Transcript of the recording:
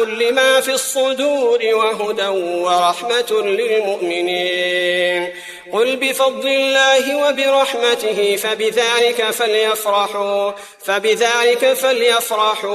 لما في الصدور وهدى ورحمة للمؤمنين. قل بفضل الله وبرحمته فبذلك فليفرحوا